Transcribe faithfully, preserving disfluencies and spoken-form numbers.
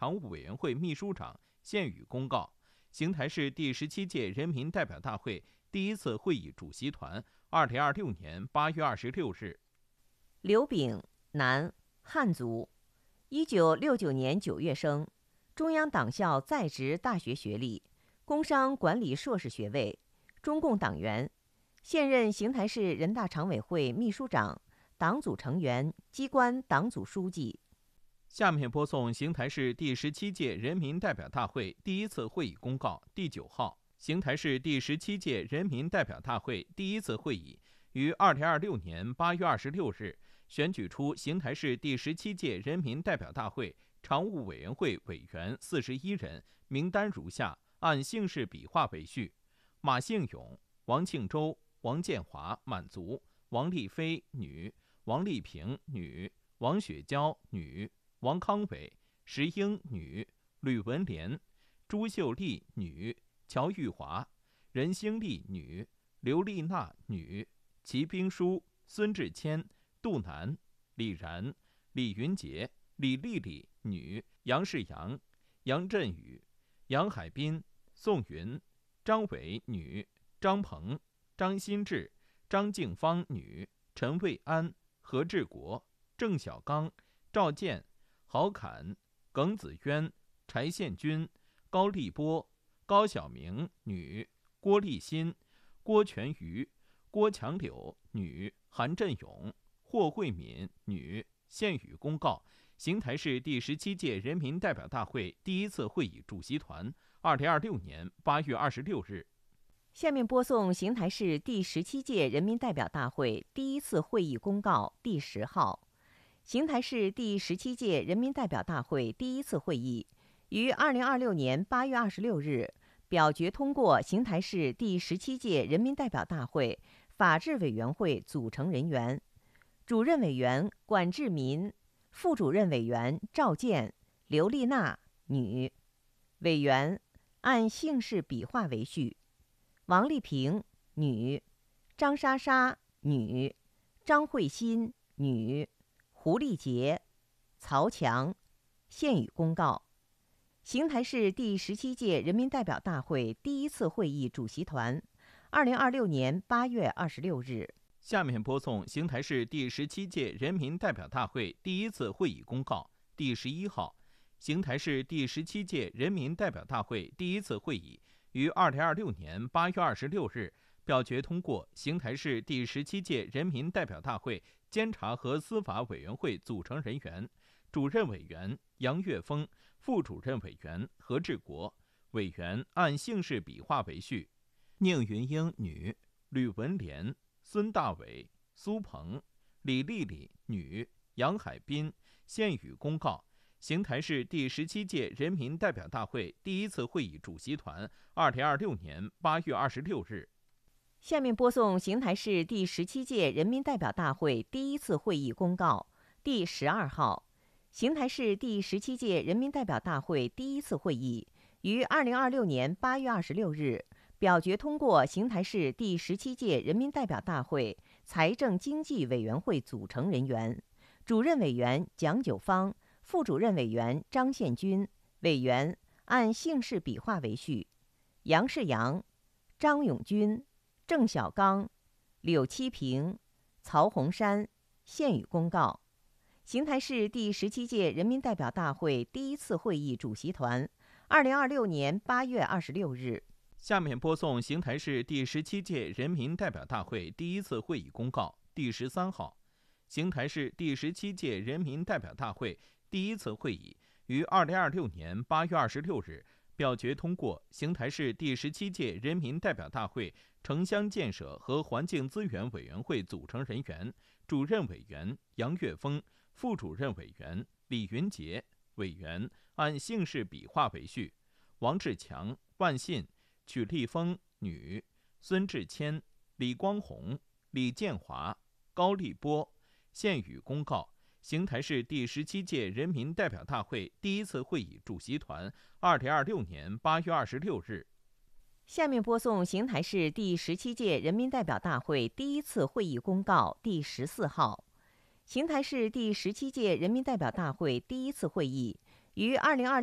常务委员会秘书长现予公告：邢台市第十七届人民代表大会第一次会议主席团，二零二六年八月二十六日。 刘炳，男，汉族，一九六九年九月生，中央党校在职大学学历，工商管理硕士学位，中共党员，现任邢台市人大常委会秘书长、党组成员、机关党组书记。 下面播送邢台市第十七届人民代表大会第一次会议公告第九号。邢台市第十七届人民代表大会第一次会议于二零二六年八月二十六日选举出邢台市第十七届人民代表大会常务委员会委员四十一人，名单如下，按姓氏笔画为序：马兴勇、王庆洲、王建华，满族；王丽飞，女；王丽萍，女；王雪娇，女；王康伟、石英，女；吕文莲、朱秀丽，女；乔玉华、任兴丽，女；刘丽娜，女；齐冰书、孙志谦、杜楠、李然、李云杰、李丽丽，女；杨世阳、杨振宇、杨海滨、宋云、张伟，女；张鹏、张新志、张静芳，女；陈卫安、何志国、郑小刚、赵健、郝侃、耿子渊、柴宪军、高立波、高晓明，女；郭立新、郭全瑜、郭强柳，女；韩振勇、霍慧敏，女。现予公告：邢台市第十七届人民代表大会第一次会议主席团，二零二六年八月二十六日。 下面播送邢台市第十七届人民代表大会第一次会议公告第十号。邢台市第十七届人民代表大会第一次会议于二零二六年八月二十六日表决通过邢台市第十七届人民代表大会法制委员会组成人员。主任委员管志民，副主任委员赵健、刘丽娜，女；委员按姓氏笔画为序：王丽萍，女；张莎莎，女；张慧欣，女；胡丽杰、曹强。现予公告：邢台市第十七届人民代表大会第一次会议主席团，二零二六年八月二十六日。 下面播送邢台市第十七届人民代表大会第一次会议公告第十一号。邢台市第十七届人民代表大会第一次会议于二零二六年八月二十六日表决通过邢台市第十七届人民代表大会监察和司法委员会组成人员：主任委员杨岳峰，副主任委员何志国，委员按姓氏笔画为序：宁云英，女；吕文莲、孙大伟、苏鹏、李丽丽，女；杨海滨。现予公告：邢台市第十七届人民代表大会第一次会议主席团，二零二六年八月二十六日。 下面播送邢台市第十七届人民代表大会第一次会议公告第十二号。邢台市第十七届人民代表大会第一次会议于二零二六年八月二十六日表决通过邢台市第十七届人民代表大会财政经济委员会组成人员：主任委员蒋九芳，副主任委员张宪军，委员按姓氏笔画为序：杨世阳、张永军、郑小刚、柳七平、曹洪山。现予公告：邢台市第十七届人民代表大会第一次会议主席团，二零二六年八月二十六日。 下面播送邢台市第十七届人民代表大会第一次会议公告第十三号。邢台市第十七届人民代表大会第一次会议于二零二六年八月二十六日表决通过邢台市第十七届人民代表大会城乡建设和环境资源委员会组成人员：主任委员杨岳峰，副主任委员李云杰，委员按姓氏笔画为序：王志强、万信、曲立峰，女；孙志谦、李光红、李建华、高立波。现予公告：邢台市第十七届人民代表大会第一次会议主席团，二零二六年八月二十六日。 下面播送邢台市第十七届人民代表大会第一次会议公告第十四号。邢台市第十七届人民代表大会第一次会议于二零二